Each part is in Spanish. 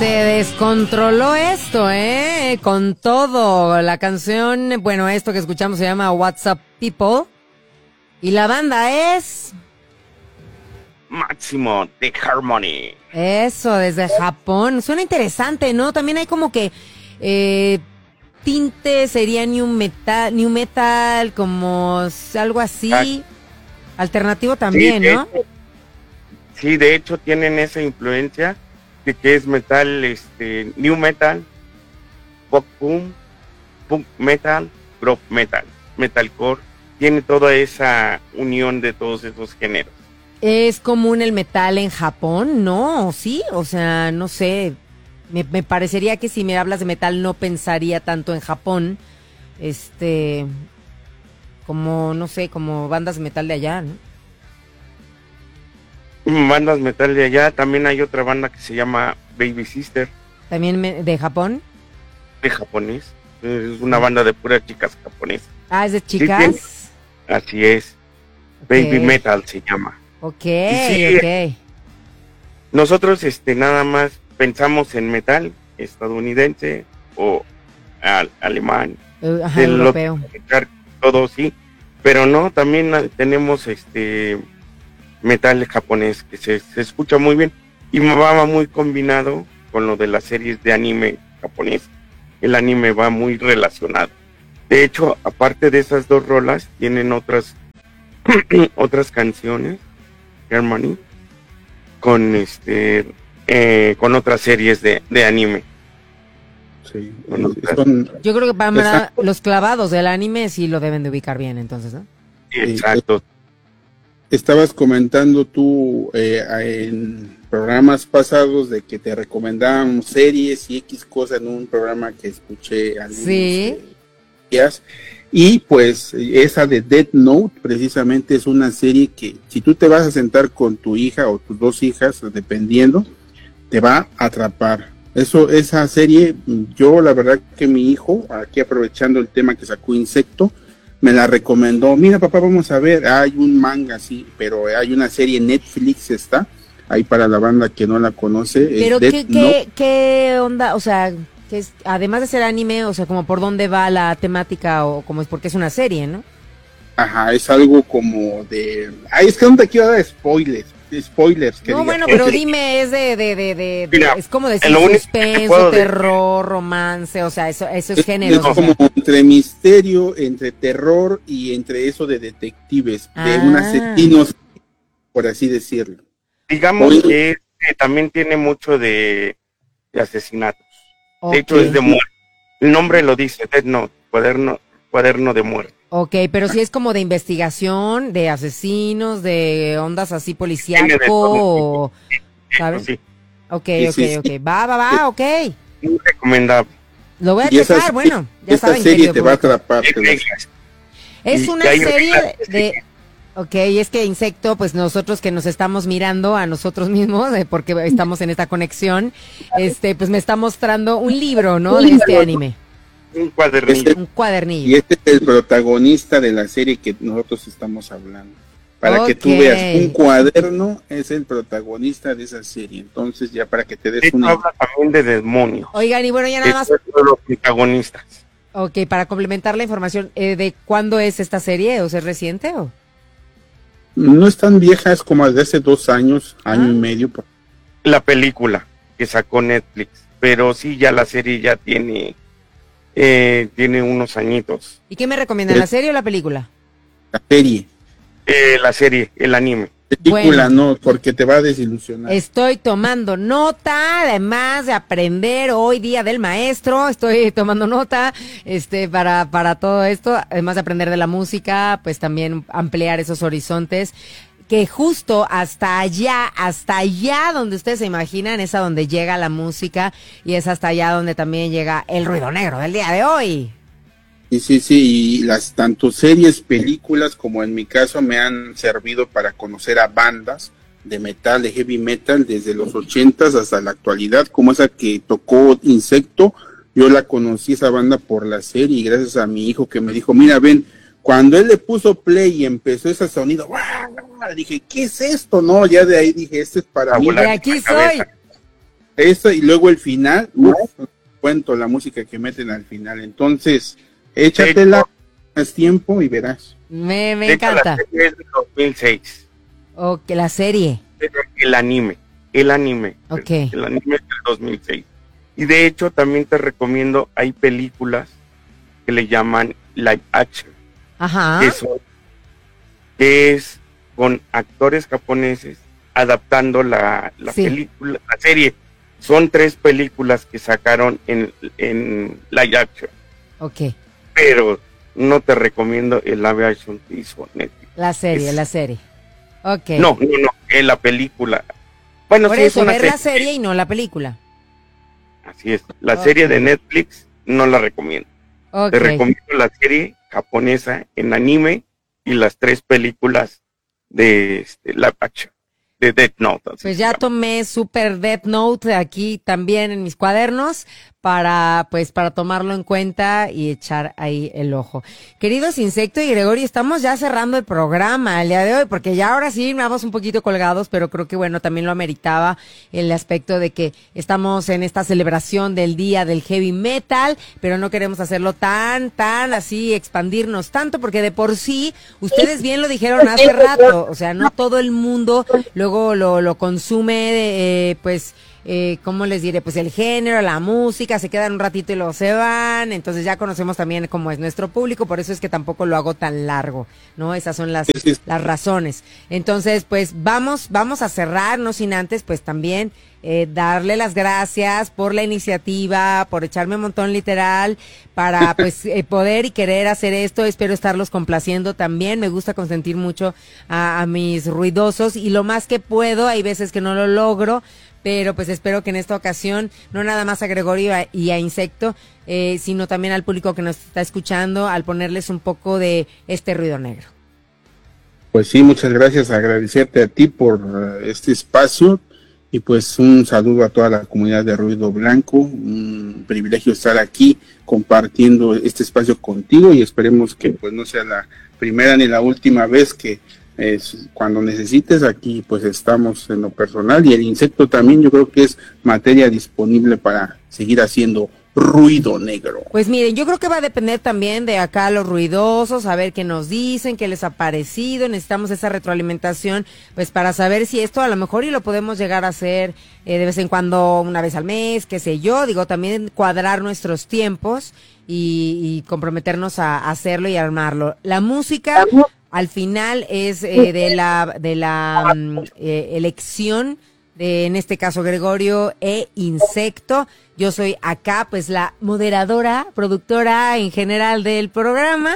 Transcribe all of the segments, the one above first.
Se descontroló esto, con todo. La canción, bueno, esto que escuchamos se llama What's Up People. Y la banda es... Máximo de Harmony. Eso, desde Japón. Suena interesante, ¿no? También hay como que... tinte sería new metal, como algo así. Alternativo también, sí, ¿no? Sí, de hecho tienen esa influencia de que es metal, new metal, pop punk metal, rock metal, metalcore, tiene toda esa unión de todos esos géneros. Es común el metal en Japón, ¿no? ¿Sí? O sea, no sé, me parecería que si me hablas de metal no pensaría tanto en Japón, como, no sé, como bandas de metal de allá, ¿no? Bandas metal de allá, también hay otra banda que se llama Baby Sister. ¿También de Japón? De japonés, es una banda de puras chicas japonesas. Ah, ¿es de chicas? Sí, así es, okay. Baby Metal se llama. Ok, sí, ok. Nosotros nada más pensamos en metal estadounidense o alemán, europeo. Todo sí, pero no, también tenemos metal japonés que se escucha muy bien y va muy combinado con lo de las series de anime japonés. El anime va muy relacionado. De hecho, aparte de esas dos rolas, tienen otras otras canciones, Germany, con con otras series de anime. Sí, yo creo que para los clavados del anime sí lo deben de ubicar bien, entonces, ¿no? Exacto. Estabas comentando tú en programas pasados de que te recomendaban series y X cosas en un programa que escuché sí. Días. Y pues esa de Death Note precisamente es una serie que si tú te vas a sentar con tu hija o tus dos hijas, dependiendo, te va a atrapar. Esa serie, yo la verdad que mi hijo, aquí aprovechando el tema que sacó Insecto, me la recomendó. Mira, papá, vamos a ver. Hay un manga, sí, pero hay una serie en Netflix, está ahí para la banda que no la conoce. Pero ¿qué onda? O sea, que es, además de ser anime, o sea, como por dónde va la temática o como es porque es una serie, ¿no? Ajá, es algo como de... Ay, es que no te quiero dar spoilers. Que no, diga. bueno, pero dime, es Mira, es como decir suspenso, terror, romance, o sea, eso es género. Es como entre misterio, entre terror y entre eso de detectives, de un asesino, por así decirlo. Digamos que también tiene mucho de asesinatos. Okay. De hecho es de muerte. El nombre lo dice, Death Note, cuaderno de muerte. Ok, pero si es como de investigación, de asesinos, de ondas así policíaco, ¿sabes? Sí. Ok. Va, ok. Muy recomendable. Lo voy a checar, bueno, ya esta saben. Esta serie te va a atrapar. Es una serie de... Ok, es que Insecto, pues nosotros que nos estamos mirando a nosotros mismos, porque estamos en esta conexión, pues me está mostrando un libro, ¿no? De este anime. Un cuadernillo. Un cuadernillo. Y este es el protagonista de la serie que nosotros estamos hablando. Para que tú veas, un cuaderno es el protagonista de esa serie. Entonces, ya para que te des una... habla también de demonios. Oigan, y bueno, ya nada más... de los protagonistas. Ok, para complementar la información, ¿de cuándo es esta serie? ¿O es reciente o...? No es tan vieja, es como de hace 2 años, año y medio. La película que sacó Netflix, pero sí, ya la serie ya tiene unos añitos. ¿Y qué me recomiendan, la serie o la película? La serie. La serie, el anime. Película no, porque te va a desilusionar. Estoy tomando nota, además de aprender hoy día del maestro, estoy tomando nota, para todo esto, además de aprender de la música, pues también ampliar esos horizontes, que justo hasta allá donde ustedes se imaginan, es a donde llega la música y es hasta allá donde también llega el ruido negro del día de hoy. Sí, y las tanto series, películas, como en mi caso me han servido para conocer a bandas de metal, de heavy metal, desde los 80s hasta la actualidad, como esa que tocó Insecto. Yo la conocí esa banda por la serie y gracias a mi hijo que me dijo, mira, ven, cuando él le puso play y empezó ese sonido, dije, ¿qué es esto? No, ya de ahí dije, este es para mí. De aquí soy. Eso y luego el final, cuento la música que meten al final. Entonces, échatela, más tiempo y verás. Me encanta. La serie es de 2006. Ok, la serie. El anime. Ok. El anime es del 2006. Y de hecho también te recomiendo, hay películas que le llaman live action. Ajá. Que es con actores japoneses adaptando la película, la serie. Son 3 películas que sacaron en live action. Ok. Pero no te recomiendo el live action que hizo Netflix. La serie. Ok. No, en la película. Bueno, por sí, eso, es una ver la serie y no la película. Así es. La serie de Netflix no la recomiendo. Okay. Te recomiendo la serie japonesa en anime y las 3 películas de live action, de Death Note. Pues ya tomé Super Death Note aquí también en mis cuadernos para tomarlo en cuenta y echar ahí el ojo. Queridos Insecto y Gregorio, estamos ya cerrando el programa el día de hoy, porque ya ahora sí vamos un poquito colgados, pero creo que bueno, también lo ameritaba el aspecto de que estamos en esta celebración del día del heavy metal, pero no queremos hacerlo tan así, expandirnos tanto, porque de por sí, ustedes bien lo dijeron hace rato, o sea, no todo el mundo luego lo consume, ¿cómo les diré? Pues el género, la música, se quedan un ratito y luego se van, entonces ya conocemos también cómo es nuestro público, por eso es que tampoco lo hago tan largo, ¿no? Esas son las razones. Entonces, pues vamos a cerrar, no sin antes, pues también darle las gracias por la iniciativa, por echarme un montón literal, para pues poder y querer hacer esto. Espero estarlos complaciendo también. Me gusta consentir mucho a mis ruidosos y lo más que puedo, hay veces que no lo logro, pero pues espero que en esta ocasión, no nada más a Gregorio y a Insecto, sino también al público que nos está escuchando, al ponerles un poco de este ruido negro. Pues sí, muchas gracias, agradecerte a ti por este espacio y pues un saludo a toda la comunidad de Ruido Blanco, un privilegio estar aquí compartiendo este espacio contigo y esperemos que pues no sea la primera ni la última vez que cuando necesites aquí pues estamos en lo personal y el Insecto también yo creo que es materia disponible para seguir haciendo ruido negro. Pues miren, yo creo que va a depender también de acá los ruidosos, a ver qué nos dicen, qué les ha parecido, necesitamos esa retroalimentación pues para saber si esto a lo mejor y lo podemos llegar a hacer de vez en cuando, una vez al mes, qué sé yo, digo también cuadrar nuestros tiempos y comprometernos a hacerlo y armarlo. La música al final es de la elección de, en este caso, Gregorio e Insecto. Yo soy acá, pues, la moderadora, productora en general del programa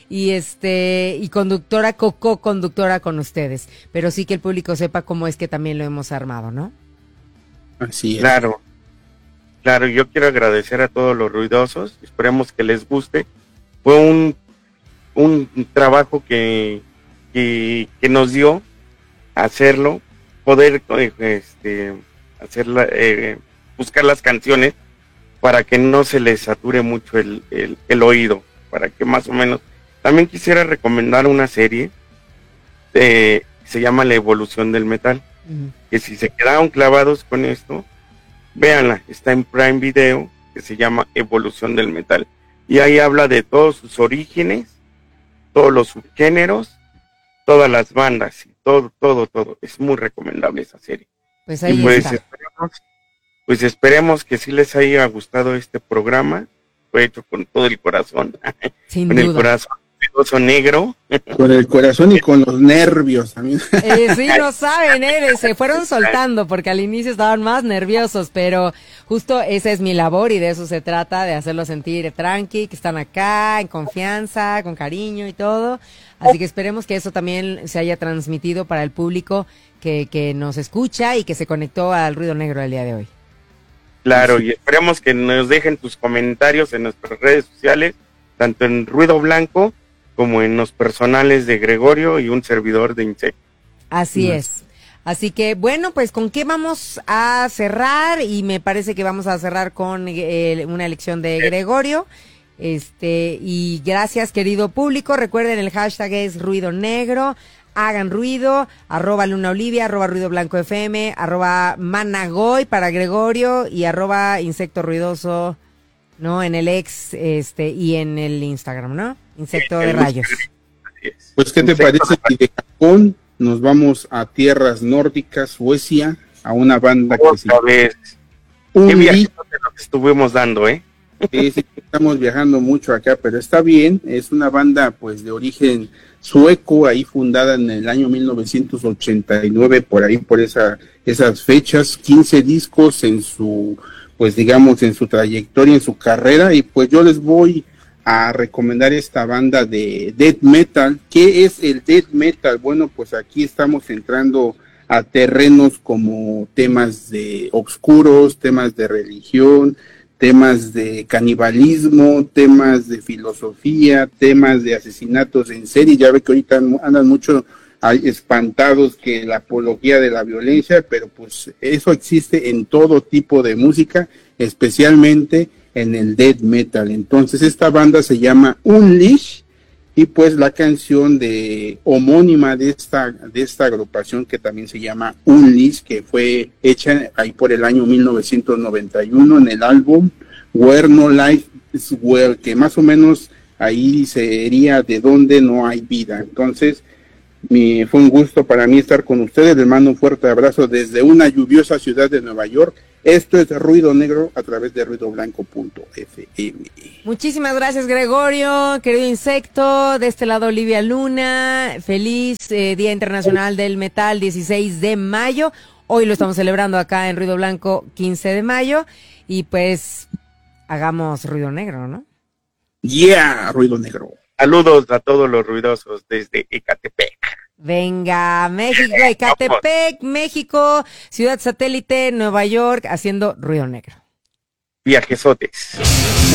y conductora, co-conductora con ustedes. Pero sí que el público sepa cómo es que también lo hemos armado, ¿no? Así es. Claro, yo quiero agradecer a todos los ruidosos, esperemos que les guste. Fue un trabajo que nos dio hacerlo, poder buscar las canciones para que no se les sature mucho el oído, para que más o menos. También quisiera recomendar una serie se llama La Evolución del Metal, que si se quedaron clavados con esto, véanla, está en Prime Video, que se llama Evolución del Metal, y ahí habla de todos sus orígenes, todos los subgéneros, todas las bandas, y todo, es muy recomendable esa serie. Pues ahí está. Esperemos que sí les haya gustado este programa, fue hecho con todo el corazón, Sin con duda. El corazón ruidoso negro. Con el corazón y con los nervios también. Sí, no saben, se fueron soltando porque al inicio estaban más nerviosos, pero justo esa es mi labor y de eso se trata, de hacerlos sentir tranqui, que están acá, en confianza, con cariño y todo. Así que esperemos que eso también se haya transmitido para el público que nos escucha y que se conectó al Ruido Negro el día de hoy. Claro, y esperemos que nos dejen tus comentarios en nuestras redes sociales, tanto en Ruido Blanco como en los personales de Gregorio y un servidor de Insecto. Así es. Así que, bueno, pues ¿con qué vamos a cerrar? Y me parece que vamos a cerrar con una elección de Gregorio. Y gracias, querido público. Recuerden, el hashtag es Ruido Negro. Hagan Ruido, @LunaOlivia, @Ruido Blanco FM, @Managoy para Gregorio y @Insecto Ruidoso, ¿no? En el ex, y en el Instagram, ¿no? Insecto de Rayos. Pues, ¿qué te parece si de Japón nos vamos a tierras nórdicas, Suecia, a una banda que se llama ¿Qué viaje de lo que estuvimos dando, eh? Sí, estamos viajando mucho acá, pero está bien. Es una banda pues de origen sueco, ahí fundada en el año 1989, por ahí, por esas fechas, 15 discos en su, pues digamos, en su trayectoria, en su carrera, y pues yo les voy a recomendar esta banda de death metal. ¿Qué es el death metal? Bueno, pues aquí estamos entrando a terrenos como temas de oscuros, temas de religión, temas de canibalismo, temas de filosofía, temas de asesinatos en serie. Ya ve que ahorita andan mucho espantados que la apología de la violencia, pero pues eso existe en todo tipo de música, especialmente en el death metal. Entonces esta banda se llama Unleash, y pues la canción homónima de esta agrupación, que también se llama Unleash, que fue hecha ahí por el año 1991 en el álbum Where No Life Is Well, que más o menos ahí sería de donde no hay vida. Entonces fue un gusto para mí estar con ustedes. Les mando un fuerte abrazo desde una lluviosa ciudad de Nueva York. Esto es Ruido Negro a través de ruidoblanco.fm. Muchísimas gracias, Gregorio, querido Insecto. De este lado, Olivia Luna. Feliz Día Internacional del Metal, 16 de mayo. Hoy lo estamos celebrando acá en Ruido Blanco, 15 de mayo. Y pues, hagamos Ruido Negro, ¿no? Yeah, Ruido Negro. Saludos a todos los ruidosos desde Ecatepec. Venga, México, Ecatepec, México, ciudad satélite, Nueva York, haciendo Ruido Negro. Viajesotes.